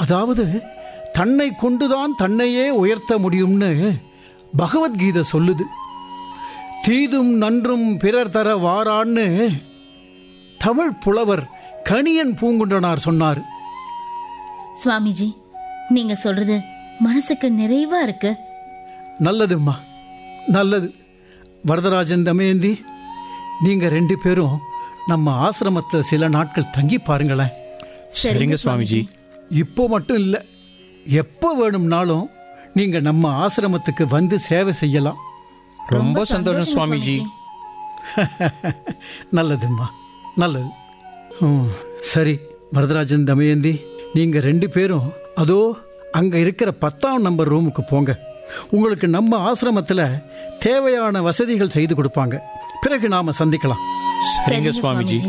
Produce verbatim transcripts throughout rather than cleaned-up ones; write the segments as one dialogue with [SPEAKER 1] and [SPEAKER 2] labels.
[SPEAKER 1] அதாவது தன்னை கொண்டுதான் தன்னையே உயர்த்த முடியும்னு பகவத்கீதை சொல்லுது. தீதும் நன்றும் பிறர் தர வாரான்னு தமிழ் புலவர் கணியன் பூங்குன்றனார் சொன்னார்.
[SPEAKER 2] சுவாமிஜி, நீங்க சொல்றது மனசுக்கு நிறைவா இருக்கு.
[SPEAKER 1] நல்லதும்மா, நல்லது. வரதராஜன், தமயந்தி, நீங்க ரெண்டு பேரும் நம்ம ஆசிரமத்தை சில நாட்கள் தங்கி பாருங்களேன்.
[SPEAKER 3] சரிங்க சுவாமிஜி.
[SPEAKER 1] இப்போ மட்டும் இல்லை, எப்போ வேணும்னாலும் நீங்க நம்ம ஆசிரமத்துக்கு வந்து சேவை செய்யலாம்.
[SPEAKER 3] ரொம்ப சந்தோஷம் சுவாமிஜி.
[SPEAKER 1] நல்லதும்மா, நல்லது. ம், சரி வரதராஜன், தமயந்தி, நீங்க ரெண்டு பேரும் அதோ அங்க இருக்கிற பத்தாம் நம்பர் ரூமுக்கு போங்க. உங்களுக்கு நம்ம ஆசிரமத்தில் தேவையான வசதிகள் செய்து கொடுப்பாங்க. பிறகு நாம சந்திக்கலாம்.
[SPEAKER 3] சரிங்க சுவாமிஜி.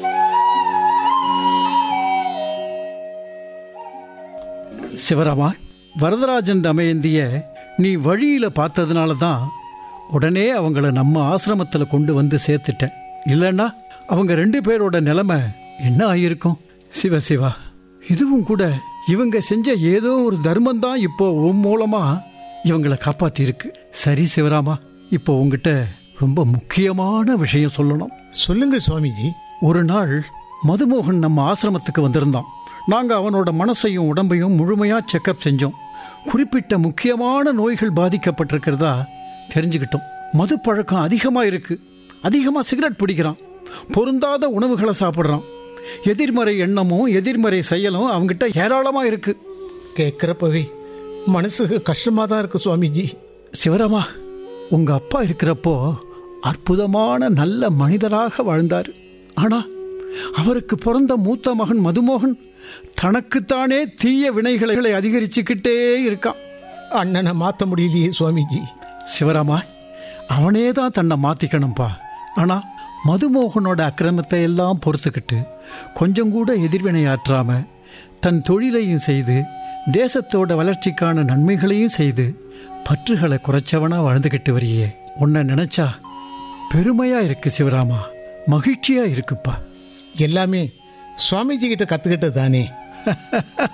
[SPEAKER 1] சிவராமா, வரதராஜன் தமயந்திய நீ வழியில பார்த்ததுனால தான் உடனே அவங்கள நம்ம ஆசிரமத்தில் கொண்டு வந்து சேர்த்துட்டேன். இல்லைன்னா அவங்க ரெண்டு பேரோட நிலைமை என்ன ஆகியிருக்கும்? சிவ சிவா, இதுவும் கூட இவங்க செஞ்ச ஏதோ ஒரு தர்மம் தான் இப்போ உன் மூலமா இவங்களை காப்பாத்தி இருக்கு. சரி சிவராமா, இப்போ உங்ககிட்ட ரொம்ப முக்கியமான விஷயம் சொல்லணும்.
[SPEAKER 4] சொல்லுங்க சுவாமிஜி.
[SPEAKER 1] ஒரு நாள் மதுமோகன் நம்ம ஆசிரமத்துக்கு வந்திருந்தான். நாங்க அவனோட மனசையும் உடம்பையும் முழுமையா செக்அப் செஞ்சோம். குறிப்பிட்ட முக்கியமான நோய்கள் பாதிக்கப்பட்டிருக்கிறதா தெரிஞ்சுக்கிட்டோம். மது பழக்கம் அதிகமா இருக்கு. அதிகமா சிகரெட் பிடிக்கிறான். பொருந்தாத உணவுகளை சாப்பிட்றான். எதிர்மறை எண்ணமும் எதிர்மறை செயலும் அவங்கிட்ட ஏராளமா இருக்கு.
[SPEAKER 4] கேட்கிறப்பவே மனசுக்கு கஷ்டமா தான் இருக்கு சுவாமிஜி.
[SPEAKER 1] சிவராமா, உங்க அப்பா இருக்கிறப்போ அற்புதமான நல்ல மனிதராக வாழ்ந்தார். ஆனா அவருக்கு பிறந்த மூத்த மகன் மதுமோகன் தனக்குத்தானே தீய வினைகளை அதிகரிச்சுக்கிட்டே இருக்கான்.
[SPEAKER 4] அண்ணனை மாற்ற முடியலையே சுவாமிஜி.
[SPEAKER 1] சிவராமா, அவனே தான் தன்னை மாத்திக்கணும்பா. ஆனா மதுமோகனோட அக்கிரமத்தை எல்லாம் பொறுத்துக்கிட்டு கொஞ்சம் கூட எதிர்வினையாற்றாம தன் தொழிலையும் செய்து தேசத்தோட வளர்ச்சிக்கான நன்மைகளையும் செய்து பற்றுகளை குறைச்சவனா வாழ்ந்துகிட்டு வரியே. உன்னை நினைச்சா பெருமையா இருக்கு சிவராமா, மகிழ்ச்சியா இருக்குப்பா.
[SPEAKER 4] எல்லாமே சுவாமிஜி கிட்ட கத்துக்கிட்டு தானே.